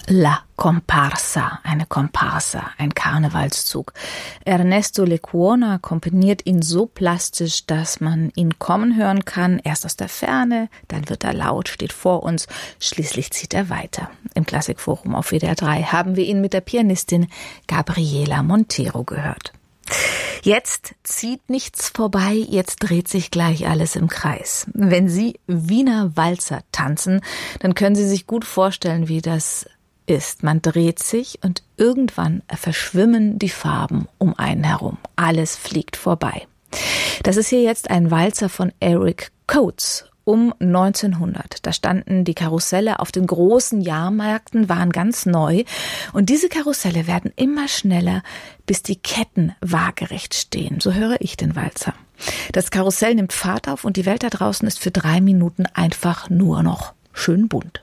La Comparsa, eine Comparsa, ein Karnevalszug. Ernesto Lecuona komponiert ihn so plastisch, dass man ihn kommen hören kann. Erst aus der Ferne, dann wird er laut, steht vor uns, schließlich zieht er weiter. Im Klassikforum auf WDR 3 haben wir ihn mit der Pianistin Gabriela Montero gehört. Jetzt zieht nichts vorbei, jetzt dreht sich gleich alles im Kreis. Wenn Sie Wiener Walzer tanzen, dann können Sie sich gut vorstellen, wie das ist. Man dreht sich und irgendwann verschwimmen die Farben um einen herum. Alles fliegt vorbei. Das ist hier jetzt ein Walzer von Eric Coates. Um 1900. Da standen die Karusselle auf den großen Jahrmärkten, waren ganz neu. Und diese Karusselle werden immer schneller, bis die Ketten waagerecht stehen. So höre ich den Walzer. Das Karussell nimmt Fahrt auf und die Welt da draußen ist für 3 Minuten einfach nur noch schön bunt.